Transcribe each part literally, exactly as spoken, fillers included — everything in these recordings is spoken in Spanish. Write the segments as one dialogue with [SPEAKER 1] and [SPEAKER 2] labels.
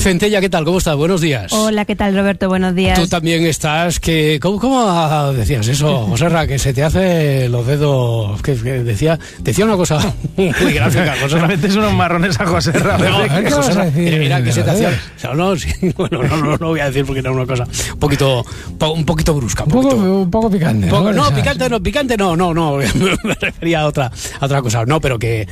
[SPEAKER 1] Centella, ¿qué tal? ¿Cómo estás? Buenos días.
[SPEAKER 2] Hola, ¿qué tal, Roberto? Buenos días.
[SPEAKER 1] Tú también estás, que ¿cómo, cómo decías eso, Joserra? Que se te hace los dedos, que, que decía decía una cosa muy gráfica, Joserra.
[SPEAKER 3] Le metes unos marrones a Joserra.
[SPEAKER 1] No,
[SPEAKER 3] ¿Qué
[SPEAKER 1] que Joserra,
[SPEAKER 3] vas a decir?
[SPEAKER 1] mira, que se te hacía... O sea, no, sí, bueno, no, no, no voy a decir porque era una cosa un poquito, un poquito brusca. Un,
[SPEAKER 4] un,
[SPEAKER 1] poquito,
[SPEAKER 4] poco, un poco picante.
[SPEAKER 1] Poco, no, picante no, picante no, no, no, me refería a otra, a otra cosa. No, pero que,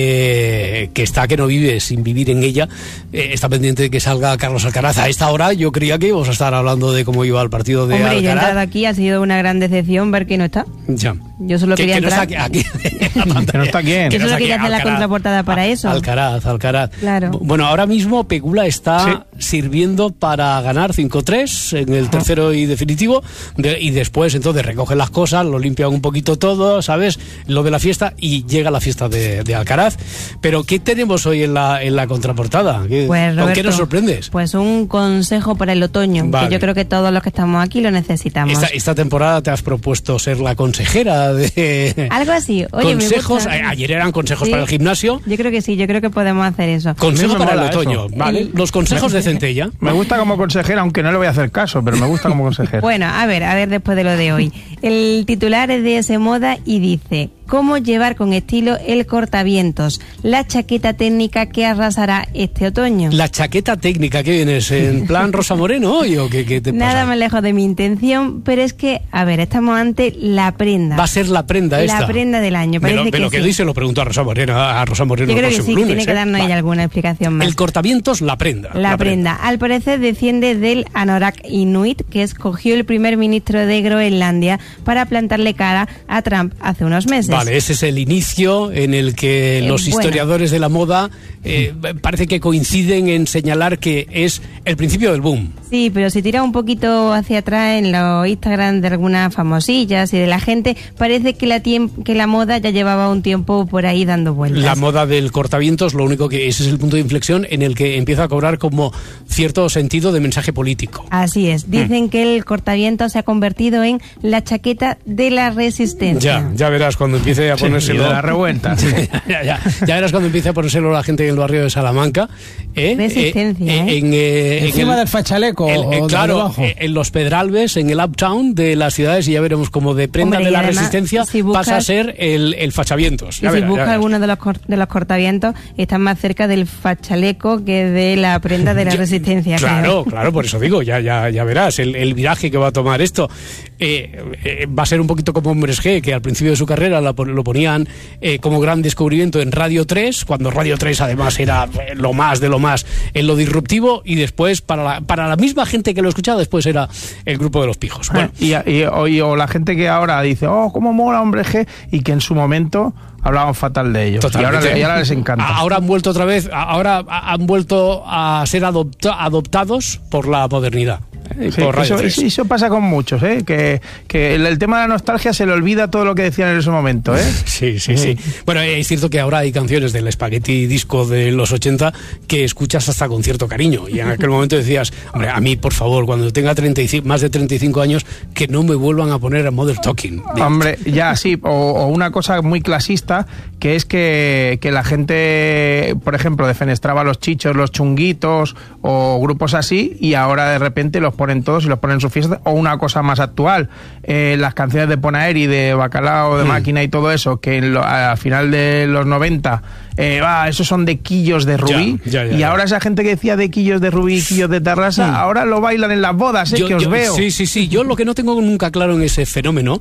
[SPEAKER 1] que, que está, que no vive sin vivir en ella, eh, está pendiente de que salga Carlos Alcaraz. A esta hora yo creía que íbamos a estar hablando de cómo iba el partido de
[SPEAKER 2] Hombre,
[SPEAKER 1] Alcaraz.
[SPEAKER 2] yo he entrado aquí, ha sido una gran decepción ver que no está.
[SPEAKER 1] Ya.
[SPEAKER 2] Yo solo
[SPEAKER 1] que,
[SPEAKER 2] quería
[SPEAKER 1] que
[SPEAKER 2] entrar.
[SPEAKER 1] No está aquí, aquí
[SPEAKER 3] que no está quién.
[SPEAKER 2] Yo
[SPEAKER 1] no
[SPEAKER 2] solo
[SPEAKER 1] está
[SPEAKER 2] quería
[SPEAKER 1] aquí,
[SPEAKER 2] hacer la
[SPEAKER 1] Alcaraz.
[SPEAKER 2] contraportada para eso.
[SPEAKER 1] Alcaraz, Alcaraz.
[SPEAKER 2] Claro.
[SPEAKER 1] Bueno, ahora mismo Pegula está sí. sirviendo para ganar cinco tres en el tercero y definitivo, de, y después entonces recogen las cosas, lo limpian un poquito todo, ¿sabes? Lo de la fiesta, y llega la fiesta de, de Alcaraz. Pero ¿qué tenemos hoy en la, en la contraportada? ¿Qué,
[SPEAKER 2] pues, Roberto,
[SPEAKER 1] ¿Con qué nos sorprendes?
[SPEAKER 2] Pues un consejo para el otoño, vale. que yo creo que todos los que estamos aquí lo necesitamos.
[SPEAKER 1] Esta, esta temporada te has propuesto ser la consejera de...
[SPEAKER 2] Algo así. Oye,
[SPEAKER 1] consejos,
[SPEAKER 2] me gusta.
[SPEAKER 1] Ayer eran consejos
[SPEAKER 2] sí,
[SPEAKER 1] para el gimnasio.
[SPEAKER 2] Yo creo que sí, yo creo que podemos hacer eso.
[SPEAKER 1] Consejo para el otoño,
[SPEAKER 3] eso.
[SPEAKER 1] ¿vale?
[SPEAKER 2] El...
[SPEAKER 1] Los consejos de Centella.
[SPEAKER 3] Me gusta como consejera, aunque no le voy a hacer caso, pero me gusta como consejera.
[SPEAKER 2] Bueno, a ver, a ver después de lo de hoy. El titular es de S Moda y dice: ¿cómo llevar con estilo el cortavientos? La chaqueta técnica que arrasará este otoño.
[SPEAKER 1] La chaqueta técnica, ¿qué vienes? ¿En plan Rosa Moreno hoy o qué, qué te pasa?
[SPEAKER 2] Nada más lejos de mi intención, pero es que, a ver, estamos ante la prenda.
[SPEAKER 1] Va a ser la prenda esta.
[SPEAKER 2] La prenda del año, parece
[SPEAKER 1] me lo,
[SPEAKER 2] que
[SPEAKER 1] me lo
[SPEAKER 2] sí.
[SPEAKER 1] que doy se lo pregunto a Rosa Moreno, a Rosa Moreno.
[SPEAKER 2] Yo creo
[SPEAKER 1] el
[SPEAKER 2] que sí,
[SPEAKER 1] lunes,
[SPEAKER 2] tiene que
[SPEAKER 1] ¿eh?
[SPEAKER 2] darnos ella alguna explicación más.
[SPEAKER 1] El cortavientos, la prenda.
[SPEAKER 2] La, la prenda. prenda. Al parecer desciende del Anorak Inuit, que escogió el primer ministro de Groenlandia para plantarle cara a Trump hace unos meses.
[SPEAKER 1] Vale, ese es el inicio en el que
[SPEAKER 2] eh,
[SPEAKER 1] los
[SPEAKER 2] bueno.
[SPEAKER 1] historiadores de la moda eh, parece que coinciden en señalar que es el principio del boom.
[SPEAKER 2] Sí, pero si tira un poquito hacia atrás en los Instagram de algunas famosillas y de la gente, parece que la, que la moda ya llevaba un tiempo por ahí dando vueltas.
[SPEAKER 1] La moda del cortavientos, lo único que ese es el punto de inflexión en el que empieza a cobrar como cierto sentido de mensaje político.
[SPEAKER 2] Así es. Dicen mm. que el cortavientos se ha convertido en la chaqueta de la resistencia.
[SPEAKER 1] Ya, ya verás cuando empiece a ponérselo.
[SPEAKER 3] Sí, de la revuelta.
[SPEAKER 1] ya, ya, ya, ya verás cuando empiece a ponérselo la gente en el barrio de Salamanca. ¿eh?
[SPEAKER 2] Resistencia,
[SPEAKER 1] eh,
[SPEAKER 2] ¿eh?
[SPEAKER 1] En, eh,
[SPEAKER 4] Encima
[SPEAKER 1] en el,
[SPEAKER 4] del fachaleco.
[SPEAKER 1] el, eh,
[SPEAKER 4] o
[SPEAKER 1] claro, eh, en los Pedralbes, en el uptown de las ciudades, y ya veremos como de prenda
[SPEAKER 2] Hombre,
[SPEAKER 1] de la
[SPEAKER 2] además,
[SPEAKER 1] resistencia
[SPEAKER 2] si buscas,
[SPEAKER 1] pasa a ser el, el fachavientos.
[SPEAKER 2] Y
[SPEAKER 1] ya
[SPEAKER 2] si
[SPEAKER 1] verás,
[SPEAKER 2] buscas alguno de los, de los cortavientos, están más cerca del fachaleco que de la prenda de la
[SPEAKER 1] ya,
[SPEAKER 2] resistencia.
[SPEAKER 1] Claro,
[SPEAKER 2] creo.
[SPEAKER 1] claro, por eso digo, ya, ya, ya verás el, el viraje que va a tomar esto. Eh, eh, va a ser un poquito como Hombres G, que al principio de su carrera la, lo ponían eh, como gran descubrimiento en Radio tres, cuando Radio tres además era eh, lo más de lo más en lo disruptivo, y después para la, para la misma gente que lo escuchaba después era el grupo de los pijos. Bueno,
[SPEAKER 3] y, y, y o la gente que ahora dice, oh, cómo mola Hombres G, y que en su momento hablaban fatal de ellos. Y ahora, y ahora les encanta.
[SPEAKER 1] Ahora han vuelto otra vez, ahora han vuelto a ser adopta, adoptados por la modernidad.
[SPEAKER 3] Sí, eso, eso, eso pasa con muchos, ¿eh? que, que el, el tema de la nostalgia se le olvida todo lo que decían en ese momento. ¿eh?
[SPEAKER 1] Sí, sí, sí. Bueno, es cierto que ahora hay canciones del Spaghetti Disco de los ochenta que escuchas hasta con cierto cariño, y en aquel momento decías, hombre, a mí por favor, cuando tenga treinta y cinco, más de treinta y cinco años, que no me vuelvan a poner a Modern Talking.
[SPEAKER 3] Hombre, ya, sí, o, o una cosa muy clasista, que es que, que la gente, por ejemplo, defenestraba los Chichos, los Chunguitos o grupos así, y ahora de repente los ponen todos y los ponen en su fiesta. O una cosa más actual, eh, las canciones de Ponaeri, de Bacalao, de mm. Máquina y todo eso, que en lo, a final de los noventa, eh, ah, esos son de quillos de Rubí,
[SPEAKER 1] ya, ya, ya,
[SPEAKER 3] y
[SPEAKER 1] ya.
[SPEAKER 3] ahora esa gente que decía de quillos de Rubí y quillos de Tarrasa, mm. ahora lo bailan en las bodas, eh,
[SPEAKER 1] yo,
[SPEAKER 3] que os
[SPEAKER 1] yo,
[SPEAKER 3] veo.
[SPEAKER 1] Sí, sí, sí. Yo lo que no tengo nunca claro en ese fenómeno,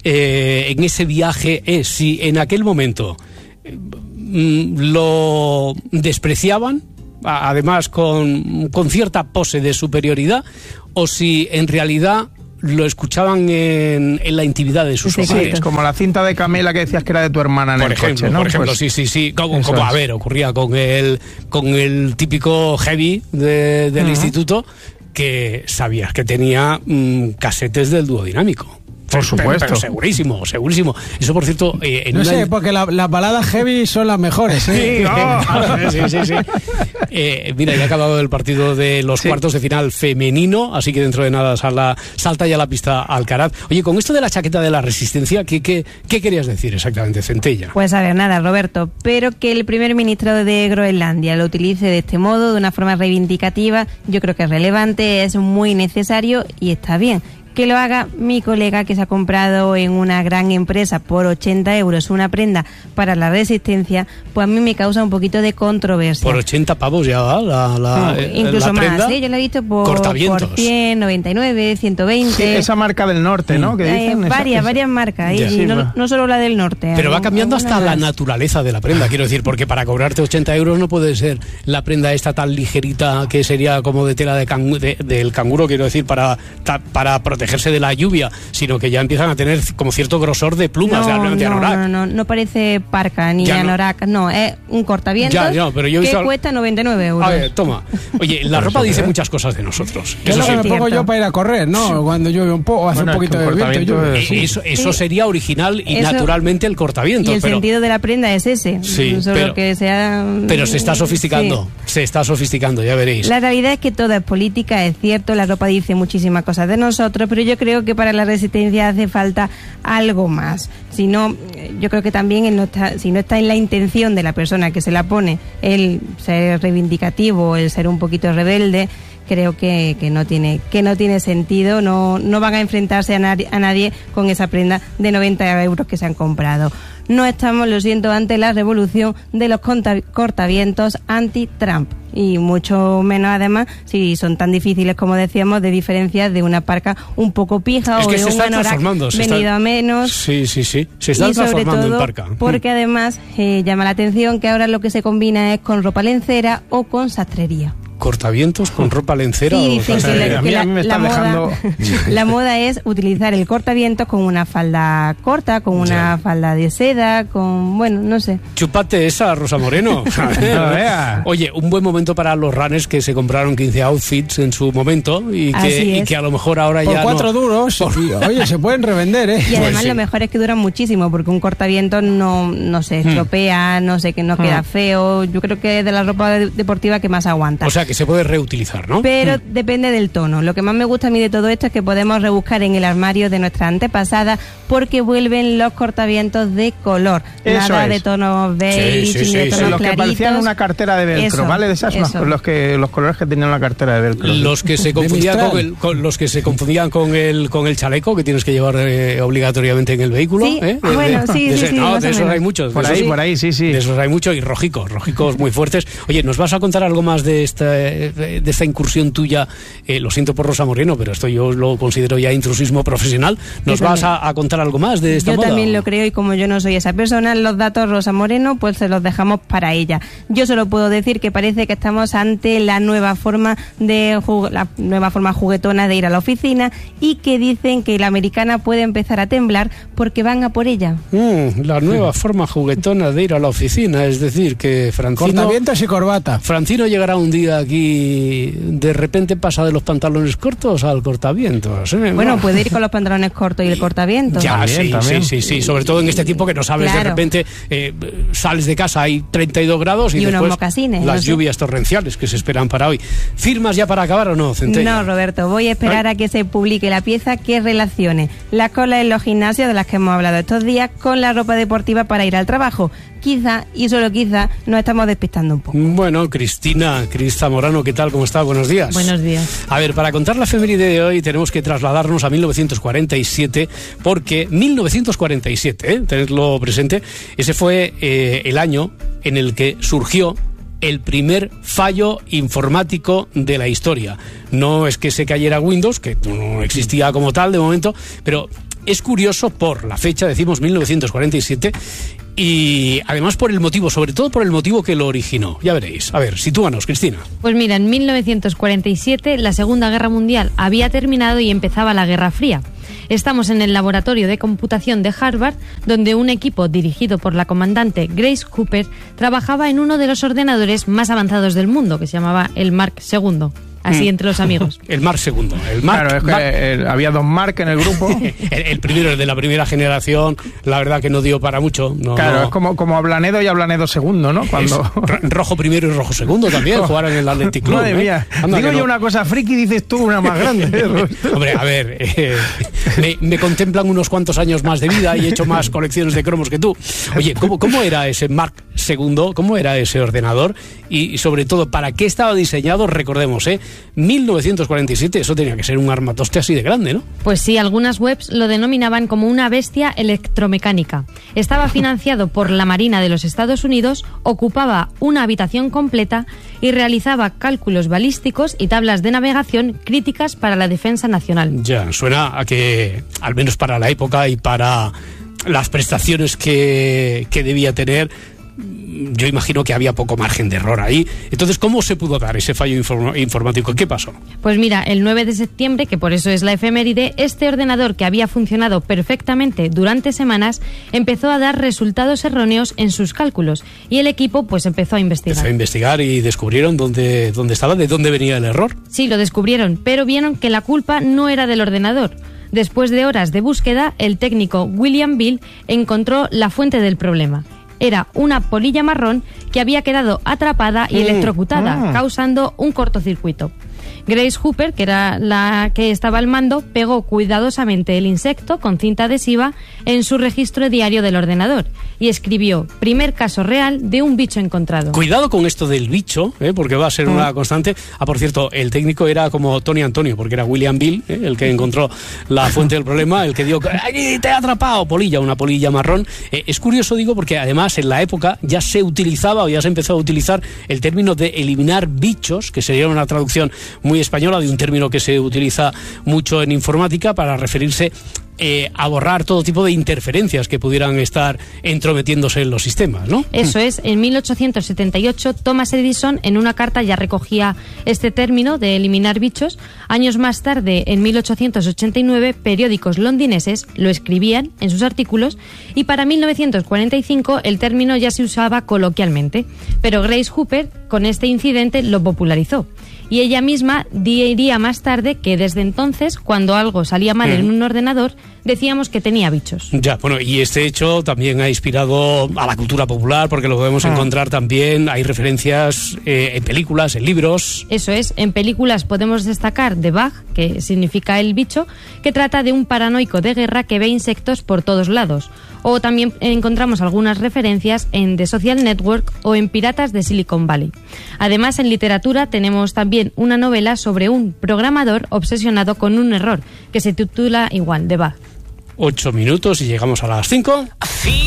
[SPEAKER 1] eh, en ese viaje, es si en aquel momento eh, lo despreciaban, además con, con cierta pose de superioridad, o si en realidad lo escuchaban en, en la intimidad de sus
[SPEAKER 2] Sí,
[SPEAKER 1] hogares.
[SPEAKER 3] Sí, como la cinta de Camela que decías que era de tu hermana en
[SPEAKER 1] por
[SPEAKER 3] el
[SPEAKER 1] ejemplo,
[SPEAKER 3] coche, ¿no?
[SPEAKER 1] Por ejemplo,
[SPEAKER 3] pues,
[SPEAKER 1] sí, sí, sí. Como, como
[SPEAKER 3] es.
[SPEAKER 1] a ver, ocurría con el, con el típico heavy de, del uh-huh. instituto, que sabías que tenía mmm, casetes del dúo dinámico.
[SPEAKER 3] Por supuesto.
[SPEAKER 1] Pero, pero segurísimo, segurísimo. Eso, por cierto... Eh, en
[SPEAKER 4] no
[SPEAKER 1] una...
[SPEAKER 4] sé, porque la, las baladas heavy son las mejores, ¿eh?
[SPEAKER 1] Sí, oh, sí, sí, sí. Eh, mira, ya ha acabado el partido de los sí. cuartos de final femenino, así que dentro de nada salta, salta ya la pista Alcaraz. Oye, con esto de la chaqueta de la resistencia, ¿qué, qué, qué querías decir exactamente, Centella?
[SPEAKER 2] Pues a ver, nada, Roberto, pero que el primer ministro de Groenlandia lo utilice de este modo, de una forma reivindicativa, yo creo que es relevante, es muy necesario y está bien. Que lo haga mi colega que se ha comprado en una gran empresa por ochenta euros una prenda para la resistencia, pues a mí me causa un poquito de controversia.
[SPEAKER 1] Por ochenta pavos ya va la, la,
[SPEAKER 2] no,
[SPEAKER 1] eh,
[SPEAKER 2] incluso
[SPEAKER 1] la
[SPEAKER 2] más,
[SPEAKER 1] prenda.
[SPEAKER 2] ¿eh? Yo lo he visto por, por cien, noventa y nueve, ciento veinte.
[SPEAKER 3] Sí, esa marca del norte, ¿no? ¿Qué dicen?
[SPEAKER 2] Eh, varias,
[SPEAKER 3] esa,
[SPEAKER 2] varias marcas,
[SPEAKER 1] ya.
[SPEAKER 2] y
[SPEAKER 1] Sí,
[SPEAKER 2] no,
[SPEAKER 1] bueno.
[SPEAKER 2] no solo la del norte.
[SPEAKER 1] Pero va cambiando hasta
[SPEAKER 2] más.
[SPEAKER 1] la naturaleza de la prenda, quiero decir, porque para cobrarte ochenta euros no puede ser la prenda esta tan ligerita que sería como de tela de cangu de, del canguro, quiero decir, para, ta, para protegerse de la lluvia, sino que ya empiezan a tener como cierto grosor de plumas,
[SPEAKER 2] no,
[SPEAKER 1] de, de
[SPEAKER 2] no,
[SPEAKER 1] anorak.
[SPEAKER 2] No, no, no parece parca ni
[SPEAKER 1] ya
[SPEAKER 2] anorak, no. no, es un cortavientos
[SPEAKER 1] ya, ya, pero yo he visto...
[SPEAKER 2] que cuesta noventa y nueve euros.
[SPEAKER 1] A ver, toma. Oye, la ropa dice muchas cosas de nosotros.
[SPEAKER 4] Es lo que me pongo yo para ir a correr, ¿no? Cuando llueve un poco, hace
[SPEAKER 3] bueno,
[SPEAKER 4] un poquito
[SPEAKER 3] es que
[SPEAKER 4] de viento. Llueve.
[SPEAKER 1] Eh, eso eso
[SPEAKER 2] sí.
[SPEAKER 1] sería original y
[SPEAKER 2] eso,
[SPEAKER 1] naturalmente el cortavientos.
[SPEAKER 2] Y el
[SPEAKER 1] pero,
[SPEAKER 2] sentido de la prenda es ese.
[SPEAKER 1] Sí,
[SPEAKER 2] solo
[SPEAKER 1] pero,
[SPEAKER 2] que sea,
[SPEAKER 1] pero se está sofisticando, sí. se está sofisticando, ya veréis.
[SPEAKER 2] La realidad es que todo es política, es cierto, la ropa dice muchísimas cosas de nosotros, pero yo creo que para la resistencia hace falta algo más. Si no, yo creo que también no está, si no está en la intención de la persona que se la pone el ser reivindicativo, el ser un poquito rebelde, creo que, que no tiene que no tiene sentido. No, no van a enfrentarse a nadie, a nadie con esa prenda de noventa euros que se han comprado. No estamos, lo siento, ante la revolución de los cortavientos anti-Trump. Y mucho menos, además, si son tan difíciles, como decíamos, de diferenciar de una parca un poco pija
[SPEAKER 1] es
[SPEAKER 2] o
[SPEAKER 1] que
[SPEAKER 2] de
[SPEAKER 1] se
[SPEAKER 2] un
[SPEAKER 1] está
[SPEAKER 2] anorak
[SPEAKER 1] transformando, se
[SPEAKER 2] venido
[SPEAKER 1] está...
[SPEAKER 2] a menos.
[SPEAKER 1] Sí, sí, sí. Se está
[SPEAKER 2] y sobre
[SPEAKER 1] transformando
[SPEAKER 2] todo
[SPEAKER 1] en parca.
[SPEAKER 2] Porque además eh, llama la atención que ahora lo que se combina es con ropa lencera o con sastrería.
[SPEAKER 1] ¿Cortavientos con ropa lencera?
[SPEAKER 2] Sí,
[SPEAKER 1] o
[SPEAKER 2] dicen que, la,
[SPEAKER 3] a
[SPEAKER 2] que
[SPEAKER 3] mí,
[SPEAKER 2] la,
[SPEAKER 3] a mí me
[SPEAKER 2] la,
[SPEAKER 3] están
[SPEAKER 2] moda,
[SPEAKER 3] dejando...
[SPEAKER 2] la moda es utilizar el cortavientos con una falda corta, con una ya. falda de seda, con, bueno, no sé.
[SPEAKER 1] Chúpate esa, Rosa Moreno. Oye, un buen momento para los runners que se compraron quince outfits en su momento y que, y que a lo mejor ahora
[SPEAKER 4] por
[SPEAKER 1] ya
[SPEAKER 4] cuatro
[SPEAKER 1] no...
[SPEAKER 4] duros.
[SPEAKER 1] Por...
[SPEAKER 4] Oye, se pueden revender, ¿eh?
[SPEAKER 2] Y además
[SPEAKER 1] pues sí.
[SPEAKER 2] lo mejor es que duran muchísimo, porque un cortavientos no, no se estropea, hmm. no sé, que no hmm. queda feo. Yo creo que es de la ropa deportiva que más aguanta.
[SPEAKER 1] O sea, que se puede reutilizar, ¿no?
[SPEAKER 2] Pero hmm. depende del tono. Lo que más me gusta a mí de todo esto es que podemos rebuscar en el armario de nuestra antepasada, porque vuelven los cortavientos de color.
[SPEAKER 3] Eso
[SPEAKER 2] Nada
[SPEAKER 3] es.
[SPEAKER 2] de tonos beige,
[SPEAKER 1] sí, sí, sí,
[SPEAKER 2] de tonos
[SPEAKER 3] sí. Los que parecían una cartera de velcro,
[SPEAKER 2] eso,
[SPEAKER 3] ¿vale? De esas
[SPEAKER 2] eso.
[SPEAKER 3] los que los colores que tenían la cartera de velcro.
[SPEAKER 1] Los que se confundían con el, con, los que se confundían con el con el chaleco que tienes que llevar eh, obligatoriamente en el vehículo.
[SPEAKER 2] Sí,
[SPEAKER 1] ¿eh?
[SPEAKER 2] de, bueno,
[SPEAKER 1] de,
[SPEAKER 2] sí,
[SPEAKER 1] de,
[SPEAKER 2] sí,
[SPEAKER 1] de,
[SPEAKER 2] sí,
[SPEAKER 1] no,
[SPEAKER 2] más
[SPEAKER 1] de
[SPEAKER 2] o
[SPEAKER 1] esos
[SPEAKER 2] menos.
[SPEAKER 1] hay muchos.
[SPEAKER 3] Por
[SPEAKER 1] de
[SPEAKER 3] ahí,
[SPEAKER 1] esos,
[SPEAKER 3] por ahí, sí, sí.
[SPEAKER 1] De esos hay muchos y rojicos, rojicos muy fuertes. Oye, ¿nos vas a contar algo más de esta de esta incursión tuya? Eh, lo siento por Rosa Moreno, pero esto yo lo considero ya intrusismo profesional. ¿Nos
[SPEAKER 2] yo
[SPEAKER 1] vas a, a contar algo más de esta
[SPEAKER 2] yo
[SPEAKER 1] moda?
[SPEAKER 2] Yo también lo creo, y como yo no soy esa persona, los datos Rosa Moreno pues se los dejamos para ella. Yo solo puedo decir que parece que estamos ante la nueva forma de la nueva forma juguetona de ir a la oficina, y que dicen que la americana puede empezar a temblar porque van a por ella.
[SPEAKER 1] Mm, la nueva forma juguetona de ir a la oficina, es decir, que Francino...
[SPEAKER 4] Cortavientos y corbata.
[SPEAKER 1] Francino llegará un día aquí, de repente pasa de los pantalones cortos al cortavientos. ¿eh?
[SPEAKER 2] Bueno, bueno, puede ir con los pantalones cortos y el cortavientos.
[SPEAKER 1] Ya,
[SPEAKER 3] también,
[SPEAKER 1] sí,
[SPEAKER 3] también.
[SPEAKER 1] sí, sí, sí, sobre todo en este tiempo que no sabes, claro. De repente eh, sales de casa, hay treinta y dos grados y,
[SPEAKER 2] y
[SPEAKER 1] después
[SPEAKER 2] unos mocasines,
[SPEAKER 1] las
[SPEAKER 2] no sé.
[SPEAKER 1] lluvias torrenciales que se esperan para hoy. ¿Firmas ya para acabar o no, Centella?
[SPEAKER 2] No, Roberto, voy a esperar Ay. a que se publique la pieza que relacione las colas en los gimnasios de las que hemos hablado estos días con la ropa deportiva para ir al trabajo. Quizá, y solo quizá, nos estamos despistando un poco.
[SPEAKER 1] Bueno, Cristina, Cris Zamorano, ¿qué tal? ¿Cómo está? Buenos días.
[SPEAKER 2] Buenos días.
[SPEAKER 1] A ver, para contar la efeméride de hoy tenemos que trasladarnos a mil novecientos cuarenta y siete, porque mil novecientos cuarenta y siete, ¿eh? Tenedlo presente, ese fue eh, el año en el que surgió el primer fallo informático de la historia. No es que se cayera Windows, que no existía como tal de momento, pero es curioso por la fecha, decimos mil novecientos cuarenta y siete, y además por el motivo, sobre todo por el motivo que lo originó. Ya veréis. A ver, sitúanos, Cristina.
[SPEAKER 5] Pues mira, en mil novecientos cuarenta y siete la Segunda Guerra Mundial había terminado y empezaba la Guerra Fría. Estamos en el laboratorio de computación de Harvard, donde un equipo dirigido por la comandante Grace Hopper trabajaba en uno de los ordenadores más avanzados del mundo, que se llamaba el Mark segundo. así
[SPEAKER 1] Mm.
[SPEAKER 5] entre los amigos.
[SPEAKER 1] El Mark segundo. El Mark,
[SPEAKER 3] Claro, es que
[SPEAKER 1] Mark-
[SPEAKER 3] el- había dos Mark en el grupo.
[SPEAKER 1] el, el primero, el de la primera generación, la verdad que no dio para mucho. No,
[SPEAKER 3] Claro,
[SPEAKER 1] no.
[SPEAKER 3] es como, como Ablanedo y Ablanedo segundo, ¿no? Cuando...
[SPEAKER 1] Es ro- rojo primero y rojo segundo también jugaron en el Athletic Club.
[SPEAKER 3] Madre
[SPEAKER 1] ¿eh?
[SPEAKER 3] mía.
[SPEAKER 1] Anda
[SPEAKER 3] Digo
[SPEAKER 1] que
[SPEAKER 3] yo
[SPEAKER 1] no.
[SPEAKER 3] una cosa friki, dices tú una más grande. ¿eh, Roberto?
[SPEAKER 1] Hombre, a ver, eh, me, me contemplan unos cuantos años más de vida y he hecho más colecciones de cromos que tú. Oye, ¿cómo, cómo era ese Mark segundo? ¿Cómo era ese ordenador? Y, y sobre todo, ¿para qué estaba diseñado? Recordemos, ¿eh? mil novecientos cuarenta y siete, eso tenía que ser un armatoste así de grande, ¿no?
[SPEAKER 5] Pues sí, algunas webs lo denominaban como una bestia electromecánica. Estaba financiado por la Marina de los Estados Unidos, ocupaba una habitación completa y realizaba cálculos balísticos y tablas de navegación críticas para la defensa nacional.
[SPEAKER 1] Ya, suena a que, al menos para la época y para las prestaciones que, que debía tener, yo imagino que había poco margen de error ahí. Entonces, ¿cómo se pudo dar ese fallo inform- informático? ¿Qué pasó?
[SPEAKER 5] Pues mira, el nueve de septiembre, que por eso es la efeméride, este ordenador que había funcionado perfectamente durante semanas empezó a dar resultados erróneos en sus cálculos y el equipo pues empezó a investigar.
[SPEAKER 1] Empezó a investigar y descubrieron dónde, dónde estaba, de dónde venía el error.
[SPEAKER 5] Sí, lo descubrieron, pero vieron que la culpa no era del ordenador. Después de horas de búsqueda, el técnico William Bill encontró la fuente del problema. Era una polilla marrón que había quedado atrapada y electrocutada,
[SPEAKER 3] ah.
[SPEAKER 5] causando un cortocircuito. Grace Hooper, que era la que estaba al mando, pegó cuidadosamente el insecto con cinta adhesiva en su registro diario del ordenador y escribió: primer caso real de un bicho encontrado.
[SPEAKER 1] Cuidado con esto del bicho, ¿eh? Porque va a ser una constante. Ah, por cierto, el técnico era como Tony Antonio, porque era William Bill, ¿eh? El que encontró la fuente del problema, el que dio, ¡ay, te ha atrapado! Polilla, una polilla marrón. Eh, es curioso, digo, porque además en la época ya se utilizaba o ya se empezó a utilizar el término de eliminar bichos, que sería una traducción muy española de un término que se utiliza mucho en informática para referirse eh, a borrar todo tipo de interferencias que pudieran estar entrometiéndose en los sistemas, ¿no?
[SPEAKER 5] Eso es, en mil ochocientos setenta y ocho Thomas Edison en una carta ya recogía este término de eliminar bichos. Años más tarde, en mil ochocientos ochenta y nueve, periódicos londinenses lo escribían en sus artículos y para mil novecientos cuarenta y cinco el término ya se usaba coloquialmente. Pero Grace Hooper con este incidente lo popularizó. Y ella misma diría más tarde que desde entonces, cuando algo salía mal en un ordenador, decíamos que tenía bichos.
[SPEAKER 1] Ya, bueno, y este hecho también ha inspirado a la cultura popular, porque lo podemos
[SPEAKER 3] Ah.
[SPEAKER 1] encontrar también, hay referencias eh, en películas, en libros.
[SPEAKER 5] Eso es, en películas podemos destacar The Bug, que significa el bicho, que trata de un paranoico de guerra que ve insectos por todos lados. O también encontramos algunas referencias en The Social Network o en Piratas de Silicon Valley. Además, en literatura tenemos también una novela sobre un programador obsesionado con un error, que se titula igual, The Bug.
[SPEAKER 1] Ocho minutos y llegamos a las cinco.